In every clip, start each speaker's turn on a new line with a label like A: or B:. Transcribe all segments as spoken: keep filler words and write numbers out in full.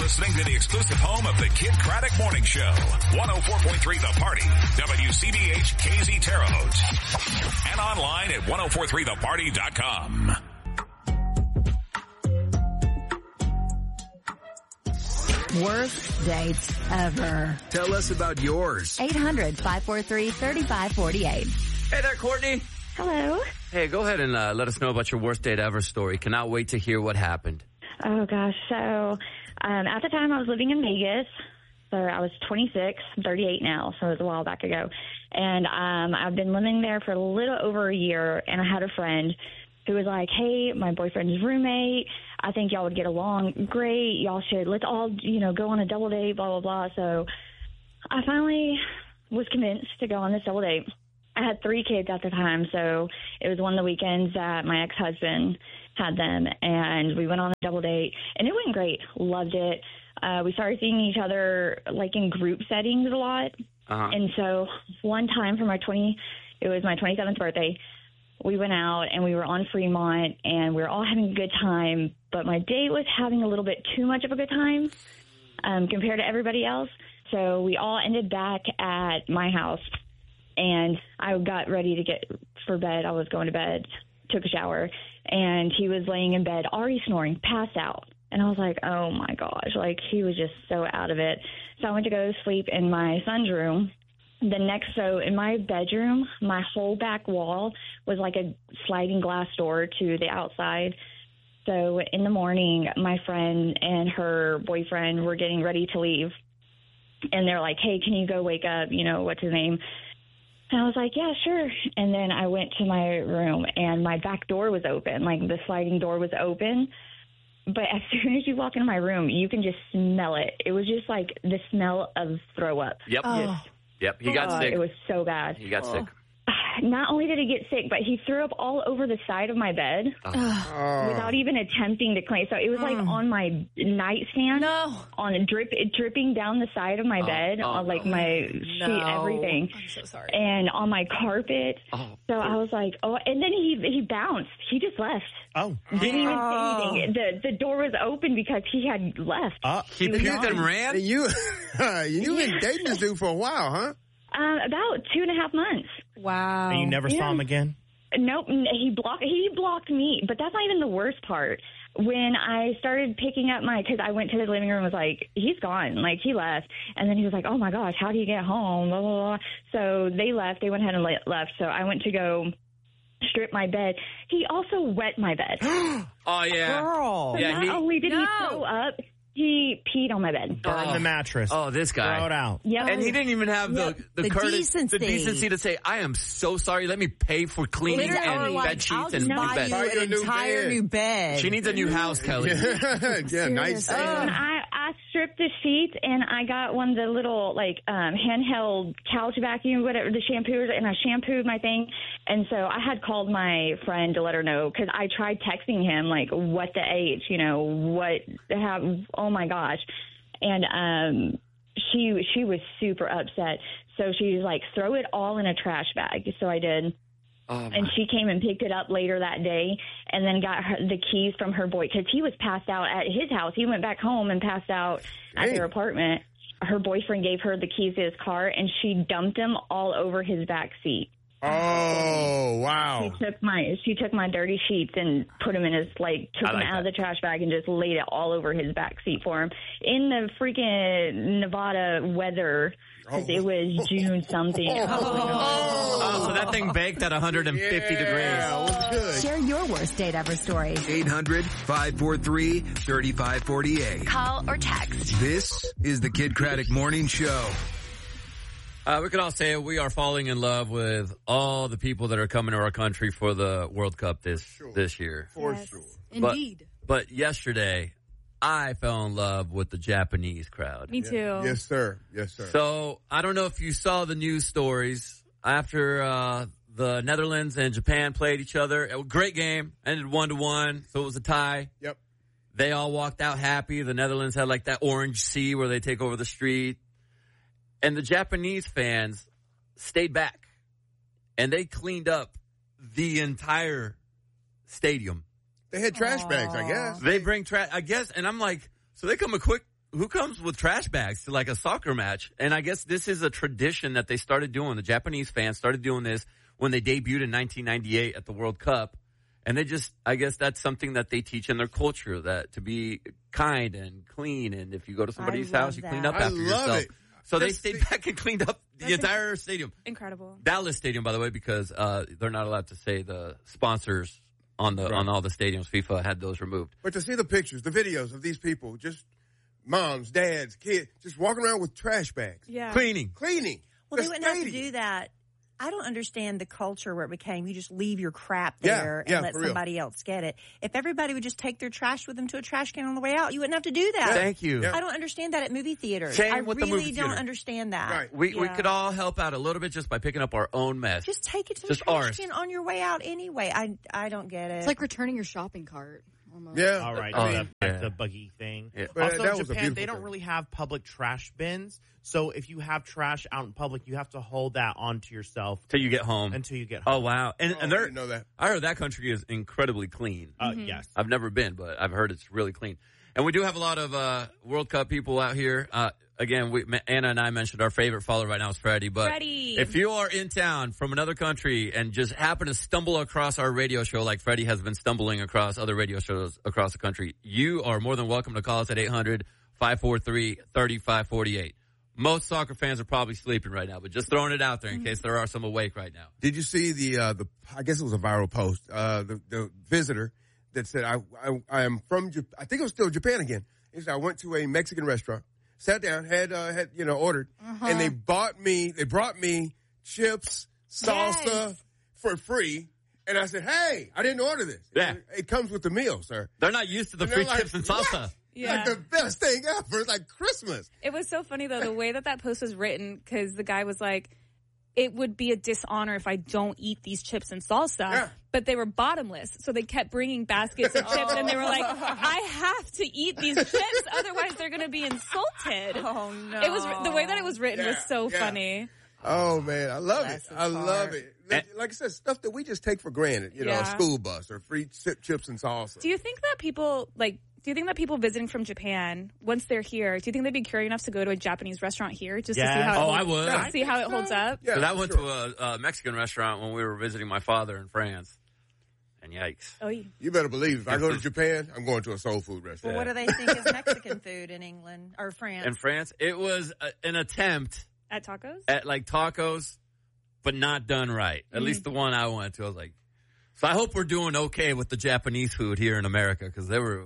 A: listening to the exclusive home of the Kid Craddock Morning Show. one oh four point three The Party. W C B H K Z Terre Haute. And online at ten forty-three the party dot com.
B: Worst dates ever.
C: Tell us about yours.
B: eight hundred, five four three, three five four eight.
D: Hey there, Courtney.
E: Hello.
D: Hey, go ahead and uh, let us know about your worst date ever story. Cannot wait to hear what happened.
E: Oh, gosh. So, um, at the time, I was living in Vegas. So, I was twenty-six. I'm thirty-eight now, so it was a while back ago. And um, I've been living there for a little over a year, and I had a friend who was like, hey, my boyfriend's roommate, I think y'all would get along great. Y'all should, let's all, you know, go on a double date, blah, blah, blah. So, I finally was convinced to go on this double date. I had three kids at the time, so it was one of the weekends that my ex-husband had them, and we went on a double date, and it went great. Loved it. Uh, we started seeing each other, like, in group settings a lot, uh-huh. And so one time for my twenty, it was my twenty-seventh birthday, we went out, and we were on Fremont, and we were all having a good time, but my date was having a little bit too much of a good time um, compared to everybody else, so we all ended back at my house. And I got ready to get for bed. I was going to bed, took a shower, and he was laying in bed, already snoring, passed out. And I was like, oh, my gosh, like he was just so out of it. So I went to go to sleep in my son's room. The next, so in my bedroom, my whole back wall was like a sliding glass door to the outside. So in the morning, my friend and her boyfriend were getting ready to leave. And they're like, hey, can you go wake up? You know, what's his name? And I was like, yeah, sure. And then I went to my room, and my back door was open. Like, the sliding door was open. But as soon as you walk into my room, you can just smell it. It was just like the smell of throw up.
D: Yep.
E: Oh.
D: Yep. He got
E: uh,
D: sick.
E: It was so bad.
D: He got oh. sick.
E: Not only did he get sick, but he threw up all over the side of my bed
D: oh.
E: without even attempting to clean. So it was like
B: oh.
E: on my nightstand,
B: no.
E: on a drip, dripping down the side of my
D: oh.
E: bed,
D: oh.
E: on like my sheet,
B: no.
E: everything.
B: I'm so sorry.
E: And on my carpet.
D: Oh.
E: So I was like, oh, and then he he bounced. He just left.
F: Oh.
E: Didn't even
B: oh.
E: say anything. The the door was open because he had left.
F: Uh,
D: he
E: he
D: puked and ran?
F: You, you been dating this dude for a while, huh?
E: Um, about two and a half months.
B: Wow.
F: And you never
E: yeah.
F: saw him again?
E: Nope. He blocked, he blocked me, but that's not even the worst part. When I started picking up my, because I went to the living room and was like, he's gone. Like, he left. And then he was like, oh, my gosh, how do you get home? Blah, blah, blah. So they left. They went ahead and left. So I went to go strip my bed. He also wet my bed.
D: Oh, yeah.
B: Girl.
E: So
D: yeah,
E: not
D: he,
E: only did
B: no.
E: he throw up, he peed on my bed.
F: Burn
D: oh.
F: the mattress.
D: Oh, this guy.
F: Throw it out.
E: Yep.
D: And he didn't even have
E: Yep.
D: the the,
B: The
D: courtesy,
B: decency.
D: the decency to say, I am so sorry. Let me pay for cleaning
B: Literally,
D: and
B: like,
D: bed sheets
B: I'll
D: and
B: just
D: new
B: buy
D: bed.
B: you
F: Buy you a
B: an
F: new
B: entire
F: bed.
B: new bed.
D: She needs a new house, Kelly.
F: yeah, nice.
E: So I, I stripped the sheets, and I got one of the little, like, um, handheld couch vacuum, whatever, the shampoos, and I shampooed my thing. And so I had called my friend to let her know, because I tried texting him, like, what the H, you know, what, how, oh, my gosh. And um, she she was super upset. So she was like, throw it all in a trash bag. So I did.
D: Oh,
E: and she came and picked it up later that day, and then got her, the keys from her boy, because he was passed out at his house. He went back home and passed out at
F: Hey.
E: their apartment. Her boyfriend gave her the keys to his car, and she dumped them all over his back seat.
F: Oh, wow.
E: She took my she took my dirty sheets and put them in his, like, took
D: I
E: them
D: like
E: out
D: that.
E: of the trash bag and just laid it all over his back seat for him in the freaking Nevada weather, because
F: Oh.
E: it was June something.
D: Oh, so that thing baked at one hundred fifty
F: Yeah,
D: degrees.
F: what's good?
B: Share your worst date ever story.
C: eight hundred, five four three, three five four eight.
B: Call or text.
C: This is the Kid Craddock Morning Show.
D: Uh, we can all say we are falling in love with all the people that are coming to our country for the World Cup this
F: Sure.
D: this year.
F: For
G: Yes,
F: sure.
G: indeed.
D: But, but yesterday, I fell in love with the Japanese crowd.
G: Me too.
F: Yes, sir. Yes, sir.
D: So I don't know if you saw the news stories after uh, the Netherlands and Japan played each other. It was a great game, ended one to one, so it was a tie.
F: Yep.
D: They all walked out happy. The Netherlands had like that orange sea where they take over the street. And the Japanese fans stayed back, and they cleaned up the entire stadium.
F: They had trash bags, I guess.
D: They bring trash, I guess, and I'm like, so they come a quick who comes with trash bags to like a soccer match? And I guess this is a tradition that they started doing. The Japanese fans started doing this when they debuted in nineteen ninety-eight at the World Cup. And they just, I guess that's something that they teach in their culture, that to be kind and clean. And if you go to somebody's house, you
G: that.
D: clean up
F: I
D: after
F: love
D: yourself.
F: it.
D: So
F: That's
D: they stayed
F: the-
D: back and cleaned up the entire stadium.
H: Incredible.
D: Dallas Stadium, by the way, because uh, they're not allowed to say the sponsors on the
F: Right.
D: on all the stadiums. FIFA had those removed.
F: But to see the pictures, the videos of these people, just moms, dads, kids, just walking around with trash bags,
H: Yeah.
D: Cleaning.
F: cleaning.
G: Well,
F: the
G: they wouldn't have to
F: stadium.
G: do that. I don't understand the culture where it became you just leave your crap
F: Yeah,
G: there
F: yeah,
G: and let
F: for real.
G: somebody else get it. If everybody would just take their trash with them to a trash can on the way out, you wouldn't have to do that.
D: Thank you.
F: Yeah.
G: I don't understand that at movie theaters.
D: Same
G: I
D: with the
G: really
D: movie
G: don't
D: theater.
G: understand that.
F: Right.
D: We we
H: Yeah.
D: could all help out a little bit just by picking up our own mess.
G: Just take it to
D: Just
G: the trash
D: ours.
G: can on your way out anyway. I I don't get it.
B: It's like returning your shopping cart. Almost.
F: Yeah.
I: All right,
D: Oh,
I: the,
D: yeah.
I: back the buggy thing.
D: Yeah.
F: But
I: Also,
F: that was a
I: Japan,
F: beautiful
I: they don't
F: thing.
I: really have public trash bins. So if you have trash out in public, you have to hold that onto yourself
D: Till you get home.
I: until you get home.
D: Oh wow! And
F: Oh,
D: and
F: I
D: they're
F: didn't know that.
D: I heard that country is incredibly clean.
I: Uh, Yes.
D: I've never been, but I've heard it's really clean. And we do have a lot of uh, World Cup people out here. Uh, again, we, Anna and I mentioned our favorite follower right now is Freddie. But
H: Freddie.
D: if you are in town from another country and just happen to stumble across our radio show, like Freddie has been stumbling across other radio shows across the country, you are more than welcome to call us at eight hundred, five four three, three five four eight. Most soccer fans are probably sleeping right now, but just throwing it out there in case there are some awake right now.
F: Did you see the, uh, the, I guess it was a viral post, uh, the, the visitor that said, I, I, I am from, Jap- I think it was still Japan again. He said, I went to a Mexican restaurant, sat down, had, uh, had, you know, ordered, and they bought me, they brought me chips, salsa
H: Yes.
F: for free. And I said, hey, I didn't order this.
D: Yeah.
F: It, it comes with the meal, sir.
D: They're not used to the
F: And
D: free
F: they're like,
D: chips and salsa.
F: "What?"
H: Yeah.
F: Like the best thing ever. It's like Christmas.
H: It was so funny, though, the way that that post was written, because the guy was like, it would be a dishonor if I don't eat these chips and salsa.
F: Yeah.
H: But they were bottomless, so they kept bringing baskets of chips, and they were like, I have to eat these chips, otherwise they're going to be insulted.
G: oh no!
H: It was the way that it was written was
F: Yeah,
H: so
F: yeah.
H: funny.
F: Oh man, I love
G: Bless
F: it.
G: his
F: I love
G: heart.
F: it. Like, like I said, stuff that we just take for granted. You know, a
H: Yeah.
F: school bus or free chip, chips and salsa.
H: Do you think that people like? Do you think that people visiting from Japan, once they're here, do you think they'd be curious enough to go to a Japanese restaurant here just to see
I: Yes.
H: how? It
D: Oh,
H: holds,
D: I would.
H: to see how it holds up.
F: Yeah,
D: Because I went
F: sure.
D: to a, a Mexican restaurant when we were visiting my father in France. And yikes.
H: Oh, yeah.
F: You better believe if I go to Japan, I'm going to a soul food
G: Well,
F: restaurant.
G: what do they think is Mexican food in England or France?
D: In France, it was a, an attempt
H: At tacos.
D: at like tacos, but not done right. At least the one I went to, I was like, so I hope we're doing okay with the Japanese food here in America because they were,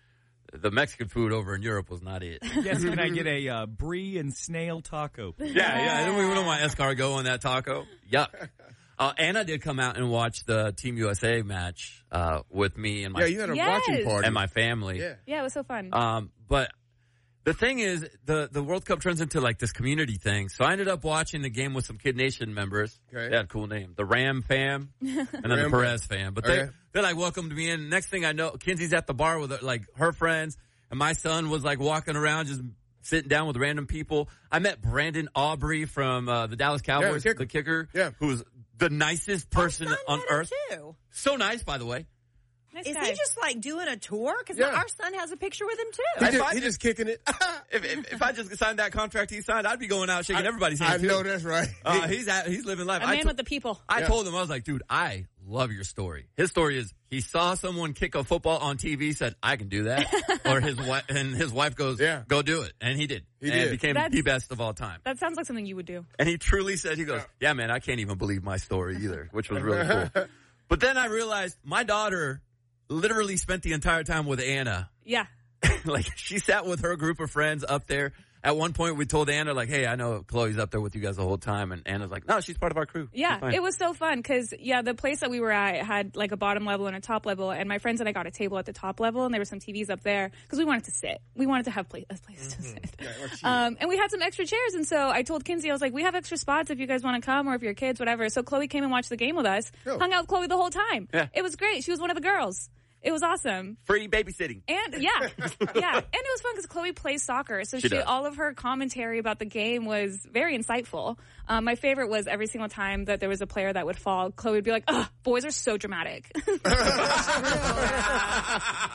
D: the Mexican food over in Europe was not it.
J: Yes, can I get a uh, brie and snail taco?
D: Yeah, yeah. And we don't want escargot in that taco. Yuck. Uh, Anna did come out and watch the Team U S A match uh, with me and my
F: Yeah, you had a
H: Yes.
F: watching party.
D: and my family.
F: Yeah.
H: Yeah, it was so fun.
D: Um, but the thing is, the the World Cup turns into like this community thing. So I ended up watching the game with some Kid Nation members.
F: Okay.
D: They had a cool name, the Ram fam, and then the
F: Ram
D: Perez fam. But they
F: Okay.
D: they like welcomed me in. Next thing I know, Kinsey's at the bar with like her friends, and my son was like walking around just sitting down with random people. I met Brandon Aubrey from uh, the Dallas Cowboys,
F: kicker.
D: the kicker,
F: Yeah.
D: who was the nicest person
G: Our son
D: on
G: met him,
D: earth.
G: too.
D: So nice, by the way.
H: nice
G: Is
H: guy.
G: he just like doing a tour? Because
F: Yeah.
G: our son has a picture with him
F: He,
G: too.
D: If
F: just,
D: I
F: he just kicking it.
D: If, if, if I just signed that contract he signed, I'd be going out shaking everybody's hand.
F: I
D: too.
F: know that's right.
D: Uh, he's at, he's living life.
H: a
D: I
H: man
D: to-
H: with the people?
D: I
F: Yeah.
D: told him, I was like, dude, I love your story. His story is he saw someone kick a football on T V, said, I can do that. or his wife, and his wife goes,
F: Yeah.
D: go do it. And he did.
F: He
D: and
F: did.
D: became
H: That's-
D: the best of all time.
H: That sounds like something you would do.
D: And he truly said, he goes, yeah, man, I can't even believe my story either, which was really cool. But then I realized my daughter literally spent the entire time with Anna.
H: Yeah.
D: Like, she sat with her group of friends up there. At one point, we told Anna, like, hey, I know Chloe's up there with you guys the whole time. And Anna's like, no, she's part of our crew. She's
H: Yeah,
D: fine.
H: it was so fun because, yeah, the place that we were at had like a bottom level and a top level. And my friends and I got a table at the top level, and there were some T Vs up there because we wanted to sit. We wanted to have place, a place to sit. Um, and we had some extra chairs. And so I told Kinsey, I was like, we have extra spots if you guys want to come or if your kids, whatever. So Chloe came and watched the game with us,
F: Cool.
H: hung out with Chloe the whole time.
D: Yeah.
H: It was great. She was one of the girls. It was awesome.
D: Free babysitting.
H: And yeah, yeah. And it was fun because Chloe plays soccer. So
D: She
H: she,
D: does.
H: all of her commentary about the game was very insightful. Um, my favorite was every single time that there was a player that would fall, Chloe would be like, ugh, boys are so dramatic.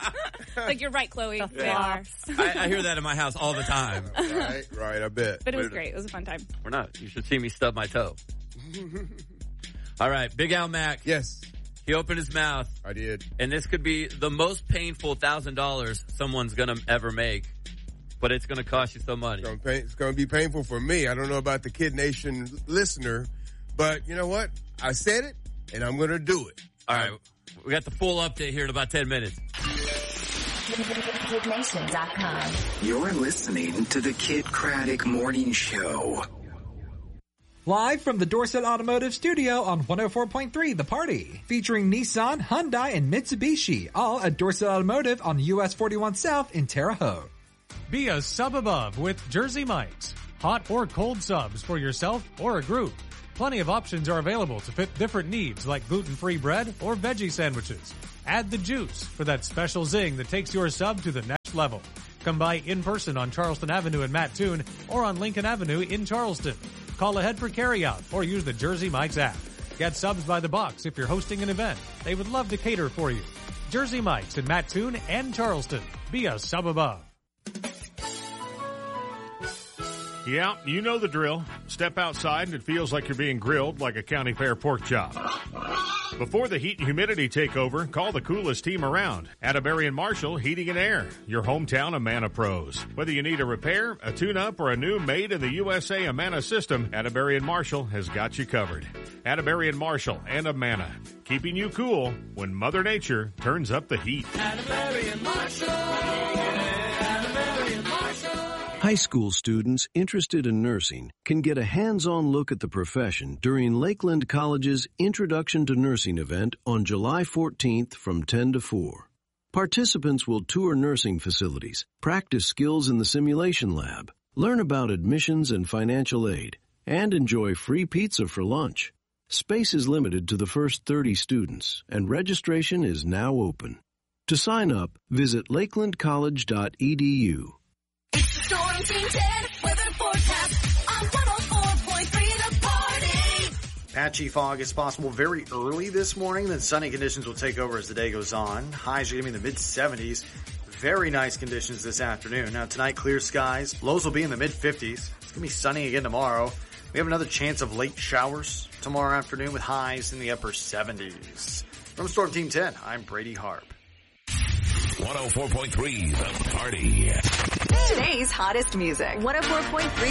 H: Like, you're right, Chloe.
G: The
H: They are.
D: I, I hear that in my house all the time.
F: Right, right, I bet.
H: But it was great. It was a fun time.
D: We're not. You should see me stub my toe. All right, Big Al Mack.
F: Yes.
D: He opened his mouth.
F: I did.
D: And this could be the most painful one thousand dollars someone's going to ever make. But it's going to cost you some money.
F: It's going to be painful for me. I don't know about the Kid Nation listener, but you know what? I said it, and I'm going to do it.
D: All right. We got the full update here in about ten minutes.
K: Kid Nation dot com.
C: You're listening to the Kid Craddock Morning Show.
L: Live from the Dorset Automotive Studio on one oh four point three The Party. Featuring Nissan, Hyundai, and Mitsubishi. All at Dorset Automotive on U S forty-one South in Terre Haute.
M: Be a sub above with Jersey Mike's. Hot or cold subs for yourself or a group. Plenty of options are available to fit different needs like gluten-free bread or veggie sandwiches. Add the juice for that special zing that takes your sub to the next level. Come by in person on Charleston Avenue in Mattoon or on Lincoln Avenue in Charleston. Call ahead for carryout or use the Jersey Mike's app. Get subs by the box if you're hosting an event. They would love to cater for you. Jersey Mike's in Mattoon and Charleston. Be a sub above.
N: Yeah, you know the drill. Step outside and it feels like you're being grilled like a county fair pork chop. Before the heat and humidity take over, call the coolest team around. Atterbury and Marshall Heating and Air, your hometown Amana pros. Whether you need a repair, a tune-up, or a new made in the U S A Amana system, Atterbury and Marshall has got you covered. Atterbury and Marshall and Amana, keeping you cool when Mother Nature turns up the heat.
O: Atterbury and Marshall. Atterbury and Marshall.
P: High school students interested in nursing can get a hands-on look at the profession during Lakeland College's Introduction to Nursing event on July fourteenth from ten to four. Participants will tour nursing facilities, practice skills in the simulation lab, learn about admissions and financial aid, and enjoy free pizza for lunch. Space is limited to the first thirty students, and registration is now open. To sign up, visit lakeland college dot e d u.
K: Storm Team ten, weather forecast on one oh four point three The Party.
Q: Patchy fog is possible very early this morning, then sunny conditions will take over as the day goes on. Highs are going to be in the mid seventies. Very nice conditions this afternoon. Now tonight, clear skies. Lows will be in the mid fifties. It's going to be sunny again tomorrow. We have another chance of late showers tomorrow afternoon with highs in the upper seventies. From Storm Team ten, I'm Brady Harp.
A: one oh four point three The Party.
K: Today's hottest music. one oh four point three